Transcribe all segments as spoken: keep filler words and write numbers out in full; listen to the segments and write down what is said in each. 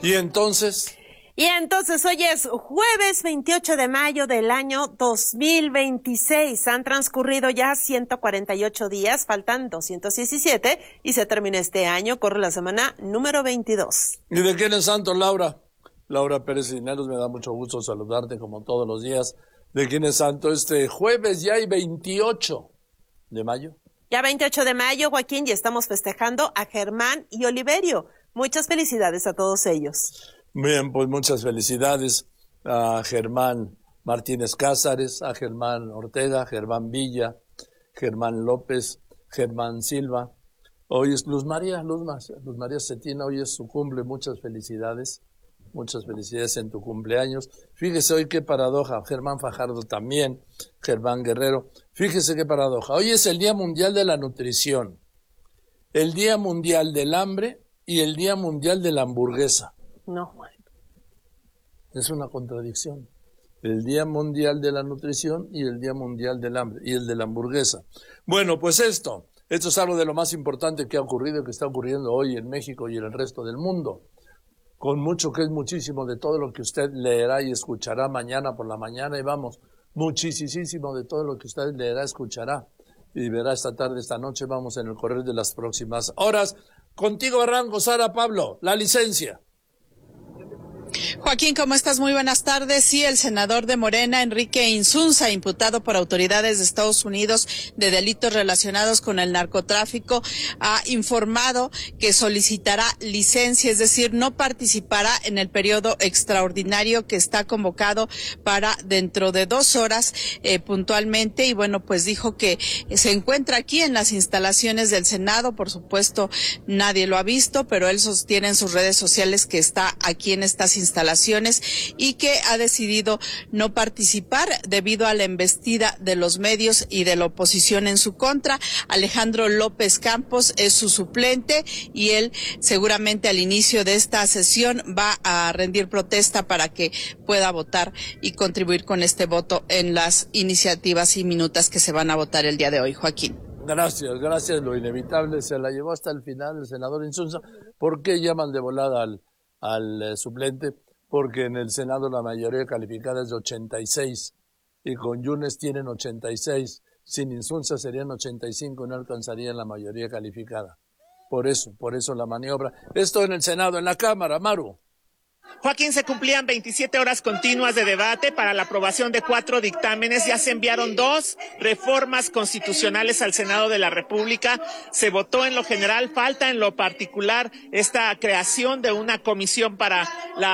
Y entonces... Y entonces hoy es jueves veintiocho de mayo del año dos mil veintiséis. Han transcurrido ya ciento cuarenta y ocho días, faltan doscientos diecisiete y se termina este año. Corre la semana número veintidós. ¿Y de quién es santo, Laura? Laura Pérez Cisneros, me da mucho gusto saludarte como todos los días. ¿De quién es santo este jueves? Ya hay veintiocho de mayo. Ya veintiocho de mayo, Joaquín, y estamos festejando a Germán y Oliverio. Muchas felicidades a todos ellos. Bien, pues muchas felicidades a Germán Martínez Cázares, a Germán Ortega, Germán Villa, Germán López, Germán Silva. Hoy es Luz María, Luz, Luz María Cetina, hoy es su cumple, muchas felicidades, muchas felicidades en tu cumpleaños. Fíjese hoy qué paradoja, Germán Fajardo también, Germán Guerrero. Fíjese qué paradoja, hoy es el Día Mundial de la Nutrición, el Día Mundial del Hambre y el Día Mundial de la Hamburguesa. No, bueno. Es una contradicción. El Día Mundial de la Nutrición y el Día Mundial del Hambre y el de la hamburguesa. Bueno, pues esto, esto es algo de lo más importante que ha ocurrido y que está ocurriendo hoy en México y en el resto del mundo. Con mucho que es muchísimo de todo lo que usted leerá y escuchará mañana por la mañana y vamos, muchísimo de todo lo que usted leerá, escuchará y verá esta tarde, esta noche, vamos en el correr de las próximas horas. Contigo arranco, Sara Pablo, la licencia. Joaquín, ¿cómo estás? Muy buenas tardes. Sí, el senador de Morena, Enrique Insunza, imputado por autoridades de Estados Unidos de delitos relacionados con el narcotráfico, ha informado que solicitará licencia, es decir, no participará en el periodo extraordinario que está convocado para dentro de dos horas eh, puntualmente. Y bueno, pues dijo que se encuentra aquí en las instalaciones del Senado. Por supuesto, nadie lo ha visto, pero él sostiene en sus redes sociales que está aquí en estas instalaciones y que ha decidido no participar debido a la embestida de los medios y de la oposición en su contra. Alejandro López Campos es su suplente y él seguramente al inicio de esta sesión va a rendir protesta para que pueda votar y contribuir con este voto en las iniciativas y minutas que se van a votar el día de hoy. Joaquín. Gracias, gracias. Lo inevitable se la llevó hasta el final el senador Insunza. ¿Por qué llaman de volada al, al eh, suplente? Porque en el Senado la mayoría calificada es de ochenta y seis y con Yunes tienen ochenta y seis, sin Insunza serían ochenta y cinco y no alcanzarían la mayoría calificada. Por eso, por eso la maniobra. Esto en el Senado, en la Cámara, Maru. Joaquín, se cumplían veintisiete horas continuas de debate para la aprobación de cuatro dictámenes. Ya se enviaron dos reformas constitucionales al Senado de la República. Se votó en lo general, falta en lo particular esta creación de una comisión para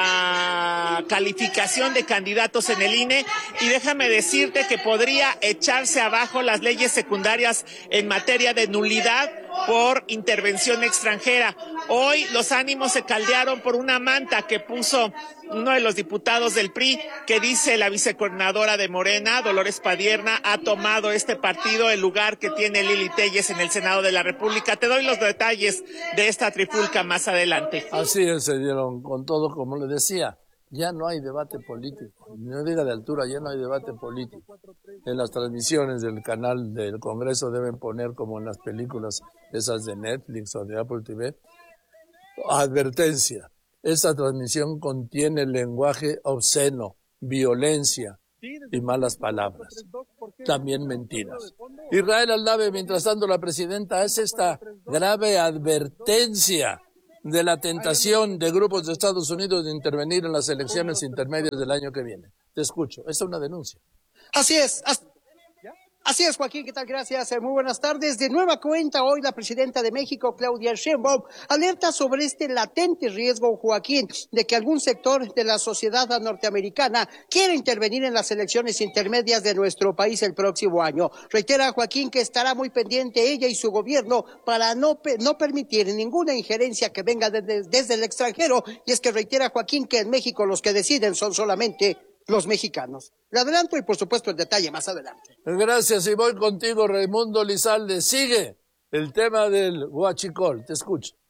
la calificación de candidatos en el I N E. Y déjame decirte que podría echarse abajo las leyes secundarias en materia de nulidad por intervención extranjera. Hoy los ánimos se caldearon por una manta que puso uno de los diputados del P R I, que dice la vicecoordinadora de Morena, Dolores Padierna, ha tomado este partido el lugar que tiene Lili Téllez en el Senado de la República. Te doy los detalles de esta trifulca más adelante. Así es, se dieron con todo, como le decía. Ya no hay debate político, no diga de altura, ya no hay debate político. En las transmisiones del canal del Congreso deben poner, como en las películas esas de Netflix o de Apple T V, advertencia. Esta transmisión contiene lenguaje obsceno, violencia y malas palabras, también mentiras. Israel Aldave, mientras tanto, la presidenta hace esta grave advertencia de la tentación de grupos de Estados Unidos de intervenir en las elecciones intermedias del año que viene. Te escucho. Esta es una denuncia. Así es. Así es, Joaquín, ¿qué tal? Gracias. Muy buenas tardes. De nueva cuenta, hoy la presidenta de México, Claudia Sheinbaum, alerta sobre este latente riesgo, Joaquín, de que algún sector de la sociedad norteamericana quiera intervenir en las elecciones intermedias de nuestro país el próximo año. Reitera, Joaquín, que estará muy pendiente ella y su gobierno para no, no permitir ninguna injerencia que venga desde, desde el extranjero. Y es que reitera, Joaquín, que en México los que deciden son solamente los mexicanos. Le adelanto y por supuesto el detalle más adelante. Gracias, y voy contigo, Raimundo Lizalde. Sigue el tema del huachicol, te escucho.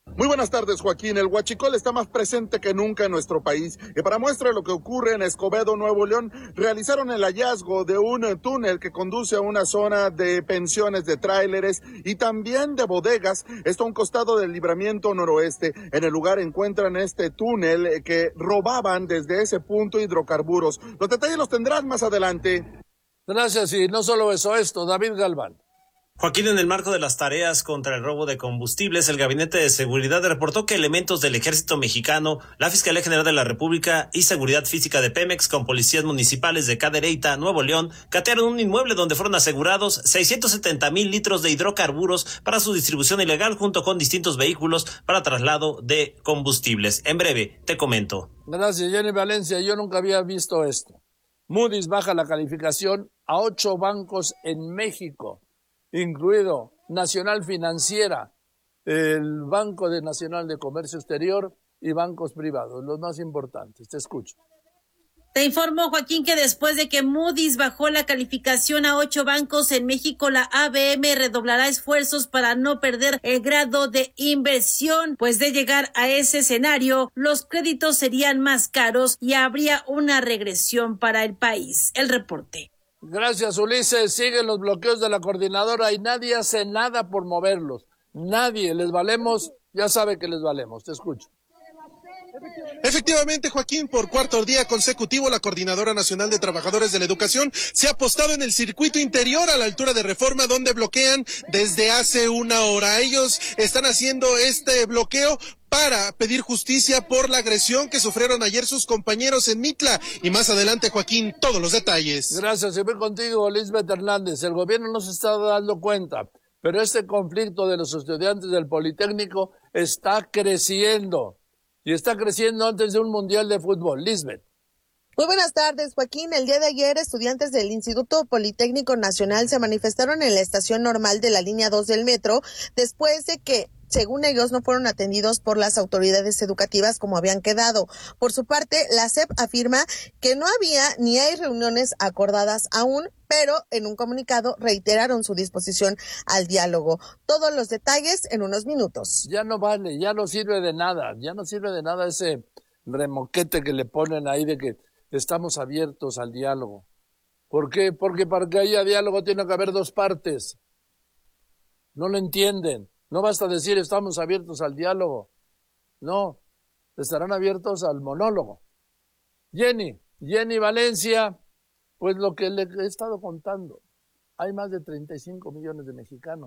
Muy buenas tardes, Joaquín. El huachicol está más presente que nunca en nuestro país. Y para muestra lo que ocurre en Escobedo, Nuevo León, realizaron el hallazgo de un túnel que conduce a una zona de pensiones de tráileres y también de bodegas. Esto a un costado del Libramiento Noroeste. En el lugar encuentran este túnel que robaban desde ese punto hidrocarburos. Los detalles los tendrán más adelante. Gracias, y no solo eso, esto, David Galván. Joaquín, en el marco de las tareas contra el robo de combustibles, el Gabinete de Seguridad reportó que elementos del Ejército Mexicano, la Fiscalía General de la República y Seguridad Física de Pemex con policías municipales de Cadereyta, Nuevo León, catearon un inmueble donde fueron asegurados seiscientos setenta mil litros de hidrocarburos para su distribución ilegal junto con distintos vehículos para traslado de combustibles. En breve, te comento. Gracias, Jenny Valencia. Yo nunca había visto esto. Moody's baja la calificación a ocho bancos en México, incluido Nacional Financiera, el Banco de Nacional de Comercio Exterior y bancos privados, los más importantes. Te escucho. Te informo, Joaquín, que después de que Moody's bajó la calificación a ocho bancos en México, la A B M redoblará esfuerzos para no perder el grado de inversión, pues de llegar a ese escenario, los créditos serían más caros y habría una regresión para el país. El reporte. Gracias, Ulises. Siguen los bloqueos de la coordinadora y nadie hace nada por moverlos. Nadie. Les valemos, ya sabe que les valemos. Te escucho. Efectivamente, Joaquín, por cuarto día consecutivo, la Coordinadora Nacional de Trabajadores de la Educación se ha apostado en el circuito interior a la altura de Reforma, donde bloquean desde hace una hora. Ellos están haciendo este bloqueo para pedir justicia por la agresión que sufrieron ayer sus compañeros en Mitla. Y más adelante, Joaquín, todos los detalles. Gracias, y voy contigo, Lisbeth Hernández. El gobierno no se está dando cuenta, pero este conflicto de los estudiantes del Politécnico está creciendo. Y está creciendo antes de un mundial de fútbol. Lisbeth. Muy buenas tardes, Joaquín. El día de ayer, estudiantes del Instituto Politécnico Nacional se manifestaron en la estación normal de la línea dos del metro después de que, según ellos, no fueron atendidos por las autoridades educativas como habían quedado. Por su parte, la S E P afirma que no había ni hay reuniones acordadas aún, pero en un comunicado reiteraron su disposición al diálogo. Todos los detalles en unos minutos. Ya no vale, ya no sirve de nada, ya no sirve de nada ese remoquete que le ponen ahí de que estamos abiertos al diálogo. ¿Por qué? Porque para que haya diálogo tiene que haber dos partes. No lo entienden. No basta decir estamos abiertos al diálogo. No, estarán abiertos al monólogo. Jenny, Jenny Valencia, pues lo que le he estado contando. Hay más de treinta y cinco millones de mexicanos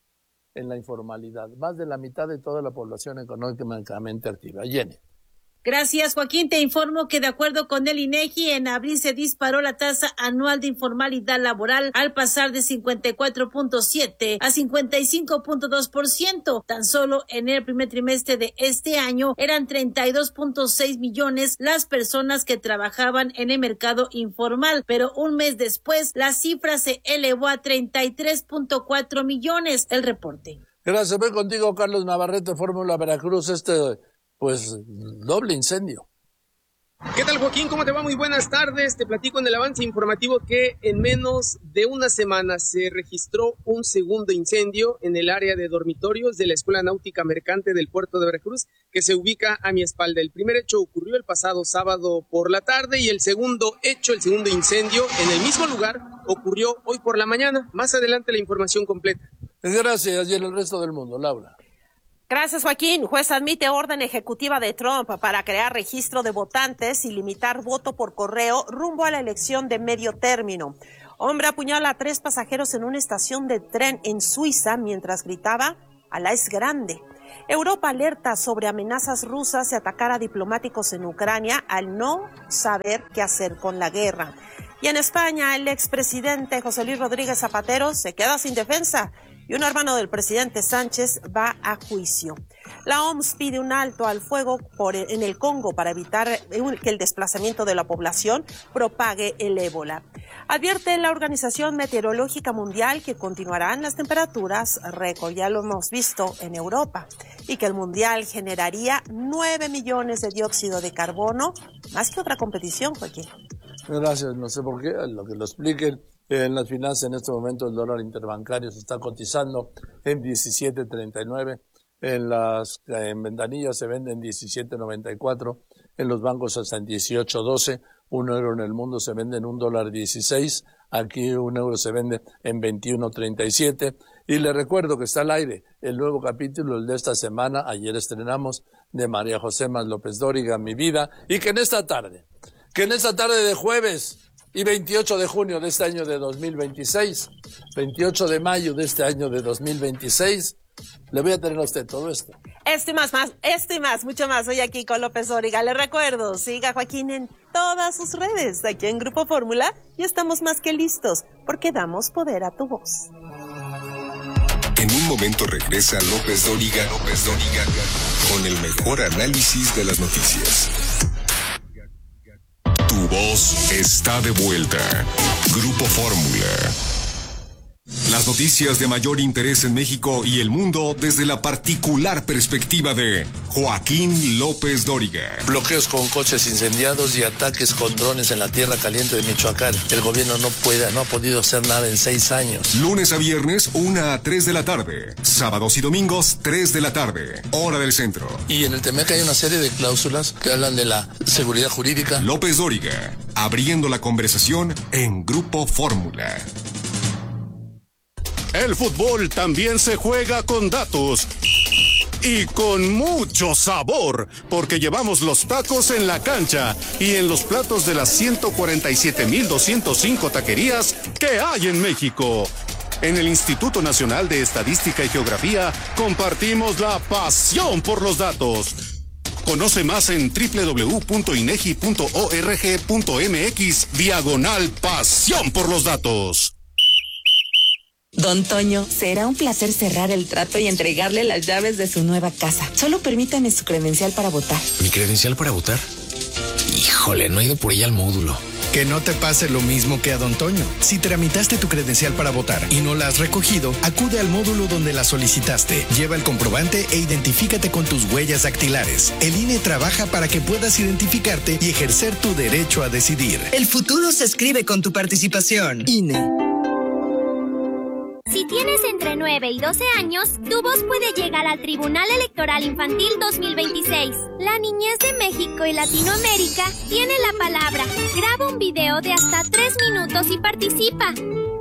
en la informalidad, más de la mitad de toda la población económicamente activa. Jenny. Gracias, Joaquín. Te informo que de acuerdo con el INEGI, en abril se disparó la tasa anual de informalidad laboral al pasar de cincuenta y cuatro punto siete a cincuenta y cinco punto dos por ciento. Tan solo en el primer trimestre de este año eran treinta y dos punto seis millones las personas que trabajaban en el mercado informal, pero un mes después la cifra se elevó a treinta y tres punto cuatro millones. El reporte. Gracias. Voy contigo, Carlos Navarrete, Fórmula Veracruz. Este Pues doble incendio. ¿Qué tal, Joaquín? ¿Cómo te va? Muy buenas tardes. Te platico en el avance informativo que en menos de una semana se registró un segundo incendio en el área de dormitorios de la Escuela Náutica Mercante del Puerto de Veracruz, que se ubica a mi espalda. El primer hecho ocurrió el pasado sábado por la tarde y el segundo hecho, el segundo incendio en el mismo lugar, ocurrió hoy por la mañana. Más adelante la información completa. Gracias, y en el resto del mundo, Laura. Gracias, Joaquín. Juez admite orden ejecutiva de Trump para crear registro de votantes y limitar voto por correo rumbo a la elección de medio término. Hombre apuñala a tres pasajeros en una estación de tren en Suiza mientras gritaba "Alá es grande". Europa alerta sobre amenazas rusas de atacar a diplomáticos en Ucrania al no saber qué hacer con la guerra. Y en España, el expresidente José Luis Rodríguez Zapatero se queda sin defensa y un hermano del presidente Sánchez va a juicio. La O M S pide un alto al fuego por, en el Congo para evitar que el desplazamiento de la población propague el ébola. Advierte la Organización Meteorológica Mundial que continuarán las temperaturas récord, ya lo hemos visto en Europa, y que el mundial generaría nueve millones de dióxido de carbono, más que otra competición, Joaquín. Gracias, no sé por qué, lo que lo expliquen. En las finanzas en este momento el dólar interbancario se está cotizando en diecisiete treinta y nueve, en las en ventanillas se venden diecisiete noventa y cuatro, en los bancos hasta en dieciocho doce, un euro en el mundo se vende en un dólar dieciséis, aquí un euro se vende en veintiuno treinta y siete. Y le recuerdo que está al aire el nuevo capítulo, el de esta semana, ayer estrenamos, de María José Más López Dóriga, Mi Vida, y que en esta tarde, que en esta tarde de jueves y veintiocho de junio de este año de dos mil veintiséis, veintiocho de mayo de este año de dos mil veintiséis, le voy a tener a usted todo esto. Esto y más, más, esto y más, mucho más. Soy aquí con López Dóriga. Le recuerdo, siga a Joaquín en todas sus redes, aquí en Grupo Fórmula, y estamos más que listos, porque damos poder a tu voz. En un momento regresa López Dóriga, López Dóriga, con el mejor análisis de las noticias. Tu voz está de vuelta. Grupo Fórmula. Las noticias de mayor interés en México y el mundo desde la particular perspectiva de Joaquín López Dóriga. Bloqueos con coches incendiados y ataques con drones en la tierra caliente de Michoacán. El gobierno no puede, no ha podido hacer nada en seis años. Lunes a viernes, una a tres de la tarde. Sábados y domingos, tres de la tarde. Hora del centro. Y en el T M E C hay una serie de cláusulas que hablan de la seguridad jurídica. López Dóriga, abriendo la conversación en Grupo Fórmula. El fútbol también se juega con datos y con mucho sabor, porque llevamos los tacos en la cancha y en los platos de las ciento cuarenta y siete mil doscientos cinco taquerías que hay en México. En el Instituto Nacional de Estadística y Geografía compartimos la pasión por los datos. Conoce más en doble u doble u doble u punto inegi punto org punto mx diagonal pasión por los datos. Don Toño, será un placer cerrar el trato y entregarle las llaves de su nueva casa. Solo permítame su credencial para votar. ¿Mi credencial para votar? Híjole, no he ido por ella al módulo. Que no te pase lo mismo que a Don Toño. Si tramitaste tu credencial para votar y no la has recogido, acude al módulo donde la solicitaste. Lleva el comprobante e identifícate con tus huellas dactilares. El I N E trabaja para que puedas identificarte y ejercer tu derecho a decidir. El futuro se escribe con tu participación. I N E. Si tienes entre nueve y doce años, tu voz puede llegar al Tribunal Electoral Infantil dos mil veintiséis. La niñez de México y Latinoamérica tiene la palabra. Graba un video de hasta tres minutos y participa.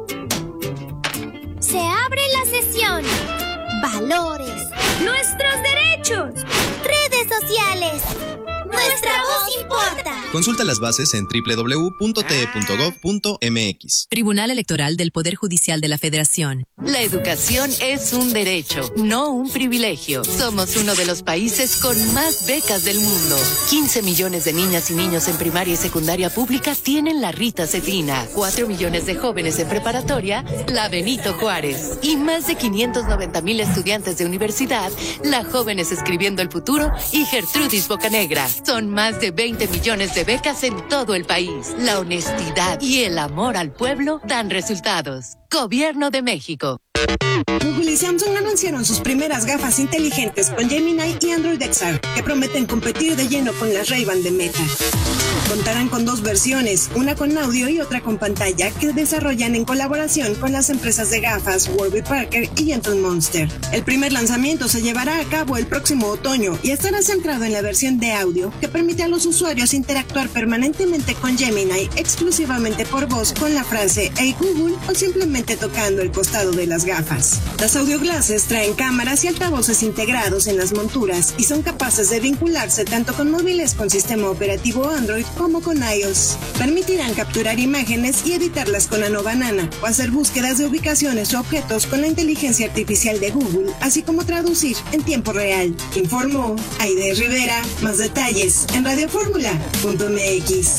Se abre la sesión. Valores. Nuestros derechos. Redes sociales. Nuestra voz importa. Consulta las bases en doble u doble u doble u punto t e punto gov punto m x. Tribunal Electoral del Poder Judicial de la Federación. La educación es un derecho, no un privilegio. Somos uno de los países con más becas del mundo. quince millones de niñas y niños en primaria y secundaria pública tienen la Rita Cedina. cuatro millones de jóvenes en preparatoria, la Benito Juárez. Y más de quinientos noventa mil estudiantes de universidad, la Jóvenes Escribiendo el Futuro y Gertrudis Bocanegra. Son más de veinte millones de becas en todo el país. La honestidad y el amor al pueblo dan resultados. Gobierno de México. Google y Samsung anunciaron sus primeras gafas inteligentes con Gemini y Android X R, que prometen competir de lleno con las Ray-Ban de Meta. Contarán con dos versiones, una con audio y otra con pantalla, que desarrollan en colaboración con las empresas de gafas Warby Parker y Gentle Monster. El primer lanzamiento se llevará a cabo el próximo otoño y estará centrado en la versión de audio, que permite a los usuarios interactuar permanentemente con Gemini exclusivamente por voz con la frase "Hey Google" o simplemente tocando el costado de las gafas. Las audio glasses traen cámaras y altavoces integrados en las monturas y son capaces de vincularse tanto con móviles con sistema operativo Android como con iOS. Permitirán capturar imágenes y editarlas con Nano Banana o hacer búsquedas de ubicaciones o objetos con la inteligencia artificial de Google, así como traducir en tiempo real. Informó Aide Rivera. Más detalles en radio fórmula punto m x.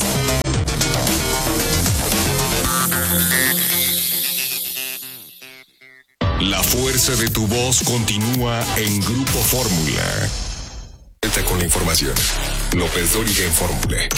La fuerza de tu voz continúa en Grupo Fórmula. Con la información. López Dóriga en Fórmula.